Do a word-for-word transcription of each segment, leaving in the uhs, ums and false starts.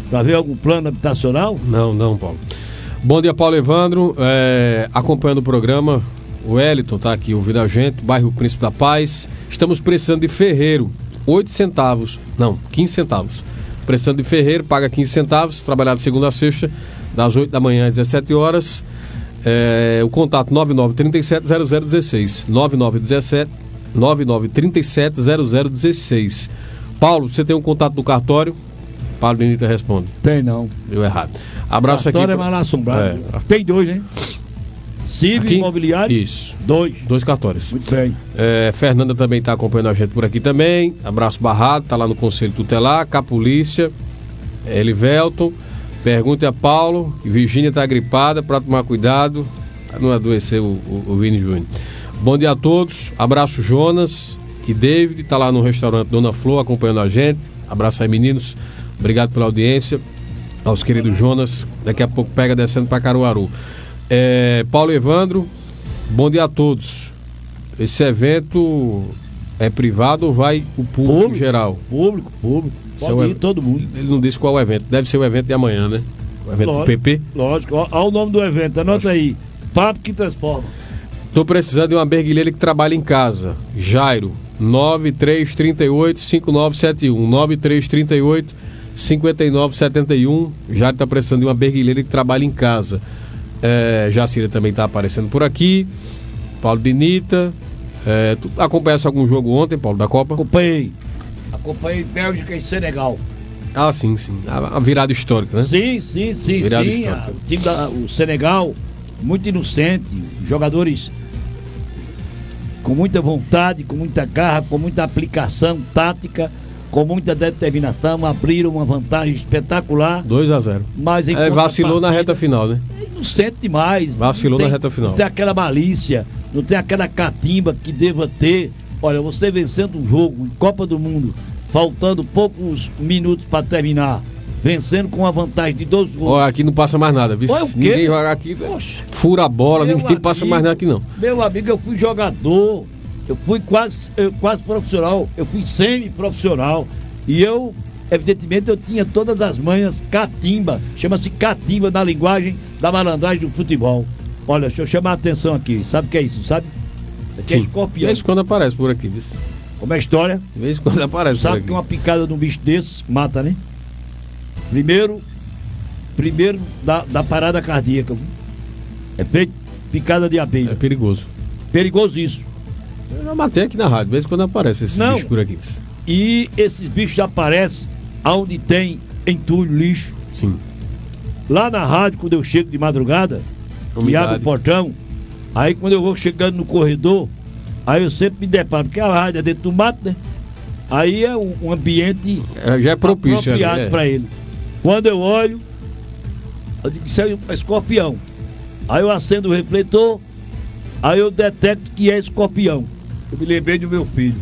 para ver algum plano habitacional? Não, não, Paulo. Bom dia, Paulo Evandro, é, acompanhando o programa, o Wellington está aqui ouvindo a gente, bairro Príncipe da Paz. Estamos precisando de ferreiro, oito centavos, não, quinze centavos. Precisando de ferreiro, paga quinze centavos, trabalhar de segunda a sexta, das oito da manhã às dezessete horas. É, o contato nove nove três sete zero zero um seis, nove nove um sete, nove nove três sete zero zero um seis. Paulo, você tem um contato do cartório? Paulo Benita responde. Tem não. Deu errado. Abraço cartório aqui. Cartório é mal assombrado. É. Tem dois, hein? Civil Imobiliário? Isso. Dois. Dois cartórios. Muito bem. É, Fernanda também está acompanhando a gente por aqui também. Abraço Barrado, está lá no Conselho Tutelar, Capolícia, Elivelton. Pergunte a Paulo, Virgínia está gripada, para tomar cuidado, para não adoecer o, o, o Vini Júnior. Bom dia a todos. Abraço Jonas e David, está lá no restaurante Dona Flor acompanhando a gente. Abraço aí, meninos. Obrigado pela audiência. Aos queridos Jonas, daqui a pouco pega descendo para Caruaru. É, Paulo Evandro, bom dia a todos. Esse evento é privado ou vai o público, público geral? Público, público. Pode Seu ir todo mundo. Ele não disse qual é o evento. Deve ser o evento de amanhã, né? O evento lógico, do P P. Lógico. Olha o nome do evento. Anota aí. Papo que transforma. Estou precisando de uma berguilheira que trabalha em casa. Jairo, nove três três oito, cinco nove sete um. nove três três oito, cinco nove sete um. Jairo está precisando de uma berguilheira que trabalha em casa. É, Jacira também está aparecendo por aqui. Paulo Benita. É, tu acompanhasse algum jogo ontem, Paulo, da Copa? Acompanhei. Acompanhei Bélgica e Senegal. Ah, sim, sim. A, a virada histórica, né? Sim, sim, sim. Virada sim. histórica. A, o time da, o Senegal, muito inocente. Jogadores com muita vontade, com muita garra, com muita aplicação tática, com muita determinação, abriram uma vantagem espetacular. dois a zero. Mas é, vacilou na reta final, né? É inocente demais. Vacilou tem, na reta final. Não tem aquela malícia, não tem aquela catimba que deva ter. Olha, você vencendo um jogo em Copa do Mundo, faltando poucos minutos para terminar, vencendo com uma vantagem de dois gols. Olha, aqui não passa mais nada, viu? Olha o quê? Ninguém joga aqui, Poxa, fura a bola, ninguém amigo, passa mais nada aqui não. Meu amigo, eu fui jogador, eu fui quase, eu, quase profissional, eu fui semi-profissional. E eu, evidentemente, eu tinha todas as manhas catimba, chama-se catimba na linguagem da malandragem do futebol. Olha, deixa eu chamar a atenção aqui, sabe o que é isso, sabe? Isso aqui é escorpião. De vez em quando aparece por aqui, viu? Como é a história? De vez em quando aparece sabe por aqui. Que uma picada de um bicho desse mata, né? Primeiro, primeiro da, da parada cardíaca. É feito picada de abelha. É perigoso. Perigoso isso. Eu já matei aqui na rádio, de vez em quando aparece esses Não. bichos por aqui. E esses bichos aparecem onde tem entulho, lixo. Sim. Lá na rádio, quando eu chego de madrugada, e abro o portão, aí quando eu vou chegando no corredor, aí eu sempre me deparo, porque a rádio é dentro do mato, né? Aí é um, um ambiente é, já é propício apropriado é. para ele. Quando eu olho, eu digo, isso é um escorpião. Aí eu acendo o refletor, aí eu detecto que é escorpião. Eu me lembrei do meu filho.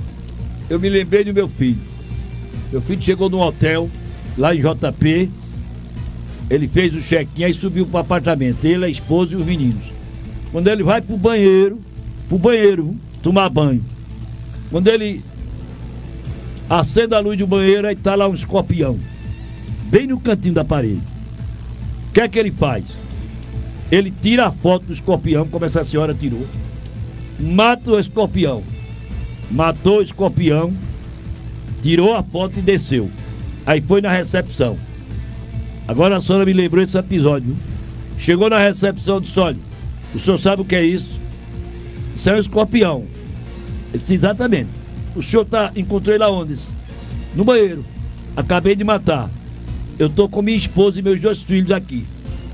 Eu me lembrei do meu filho. Meu filho chegou num hotel, lá em J P, ele fez o check-in, aí subiu para o apartamento, ele, a esposa e os meninos. Quando ele vai pro banheiro, pro banheiro, tomar banho. Quando ele acende a luz do banheiro, aí tá lá um escorpião, bem no cantinho da parede. O que é que ele faz? Ele tira a foto do escorpião, como essa senhora tirou, mata o escorpião, matou o escorpião, tirou a foto e desceu. Aí foi na recepção. Agora a senhora me lembrou desse episódio, viu? Chegou na recepção e disse, olha, o senhor sabe o que é isso? Isso é um escorpião. Ele disse, exatamente. O senhor tá, encontrou ele aonde? No banheiro. Acabei de matar. Eu tô com minha esposa e meus dois filhos aqui.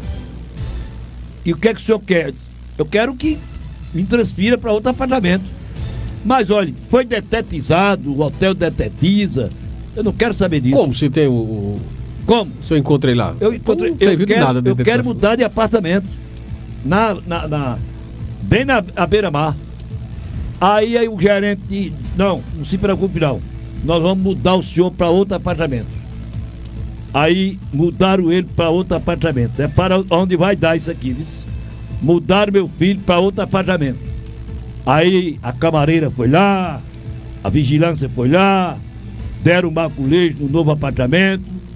E o que é que o senhor quer? Eu quero que me transfira para outro apartamento. Mas olha, foi detetizado, o hotel detetiza. Eu não quero saber disso. Como se tem o... o... Como? Se eu encontrei lá. Eu encontrei. Não serviu eu quero, de nada. Eu quero mudar de apartamento. Na, na, na, bem na beira-mar. Aí, aí o gerente disse, não, não se preocupe não. Nós vamos mudar o senhor para outro apartamento. Aí mudaram ele para outro apartamento. É para onde vai dar isso aqui, viu? Mudaram meu filho para outro apartamento. Aí a camareira foi lá, a vigilância foi lá, deram um maculejo no novo apartamento.